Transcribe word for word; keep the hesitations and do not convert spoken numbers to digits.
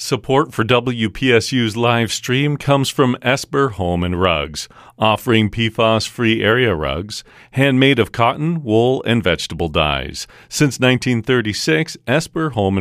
Support for W P S U's live stream comes from Esper Home and Rugs, offering P FAS-free area rugs, handmade of cotton, wool, and vegetable dyes. Since nineteen thirty-six, Esper Home